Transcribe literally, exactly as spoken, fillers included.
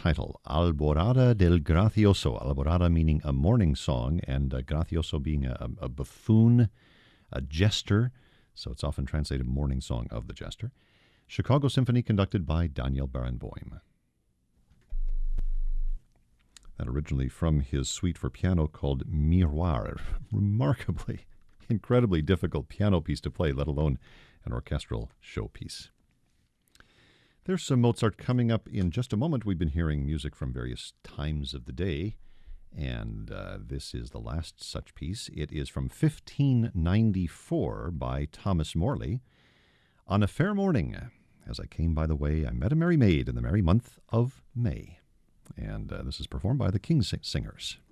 title, Alborada del Gracioso. Alborada meaning a morning song, and uh, Gracioso being a, a buffoon, a jester. So it's often translated morning song of the jester. Chicago Symphony conducted by Daniel Barenboim. That originally from his suite for piano called Miroir. Remarkably, incredibly difficult piano piece to play, let alone an orchestral showpiece. There's some Mozart coming up in just a moment. We've been hearing music from various times of the day, and uh, this is the last such piece. It is from fifteen ninety-four by Thomas Morley. On a fair morning, as I came by the way, I met a merry maid in the merry month of May. And uh, this is performed by the King's Singers.